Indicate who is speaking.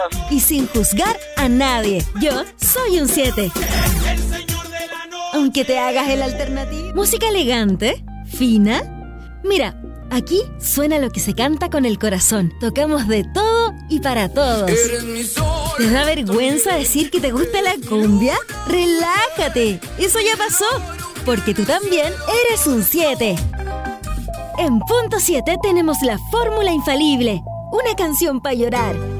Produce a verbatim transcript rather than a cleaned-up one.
Speaker 1: Y sin juzgar a nadie, yo soy un siete. Aunque te hagas el alternativo. Música elegante, fina. Mira, aquí suena lo que se canta con el corazón. Tocamos de todo y para todos. ¿Te da vergüenza decir que te gusta la cumbia? ¡Relájate! Eso ya pasó, porque tú también eres un siete. En Punto siete tenemos la fórmula infalible. Una canción para llorar,